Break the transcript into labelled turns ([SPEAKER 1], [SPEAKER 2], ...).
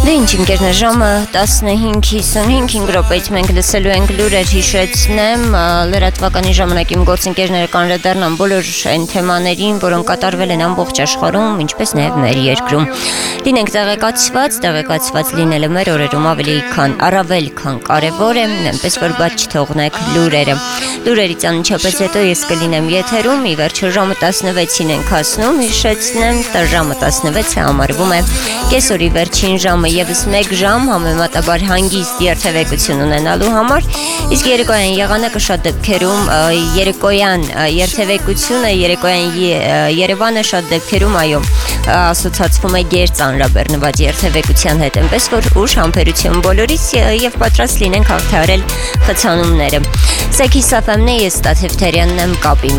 [SPEAKER 1] Դե ինչ ընկերներ, ժամը 15:55 րոպեից մենք լսելու ենք լուրեր, հիշեցնեմ, լրատվականի ժամանակ իմ գործընկերները կանրադառնան բոլոր այն թեմաներին, որոնք կատարվել են ամբողջ աշխարհում, ինչպես նաև մեր երկրում։ Լինենք տեղեկացված լինելը մեր օրերում առավել քան կարևոր է, այնպես որ բաց չթողնեք լուրերը։ Լուրերից անմիջապես հետո ես կլինեմ եթերում, ի վերջո ժամը 16-ին ենք հասնում, հիշեցնեմ, ժամը 16-ը համարվում է կեսօրի վերջին ժամը, եւս 1 ժամ համեմատաբար հանգիստ երթևեկություն ունենալու համար, իսկ երեկոյան եղանակը շատ դեպքերում երեկոյան երթևեկությունը, երեկոյան Երևանը շատ դեպքերում ասոցացվում է գերծանրաբեռնված երթևեկության հետ, այնպես որ ուշ համբերություն բոլորից եւ պատրաստ լինենք հաղթահարել խցանումները։ Սա Kiss FM-ն է, ես Տաթև Թերյանն եմ կապի